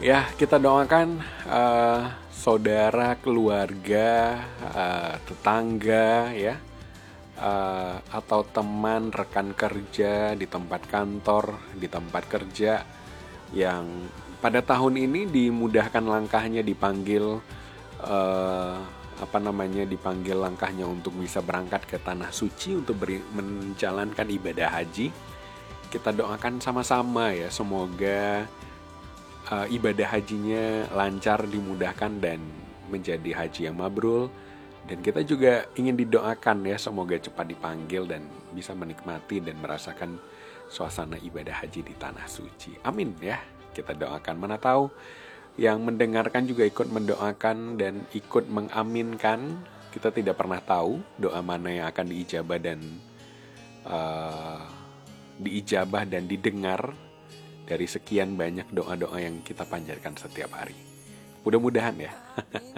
Ya, kita doakan saudara, keluarga, tetangga ya, atau teman, rekan kerja di tempat kantor, di tempat kerja yang pada tahun ini dimudahkan langkahnya, dipanggil dipanggil langkahnya untuk bisa berangkat ke tanah suci untuk menjalankan ibadah haji. Kita doakan sama-sama ya, semoga ibadah hajinya lancar, dimudahkan dan menjadi haji yang mabrur. Dan kita juga ingin didoakan ya, semoga cepat dipanggil dan bisa menikmati dan merasakan suasana ibadah haji di tanah suci. Amin ya, kita doakan. Mana tahu yang mendengarkan juga ikut mendoakan dan ikut mengaminkan. Kita tidak pernah tahu doa mana yang akan diijabah dan didengar dari sekian banyak doa-doa yang kita panjatkan setiap hari. Mudah-mudahan ya.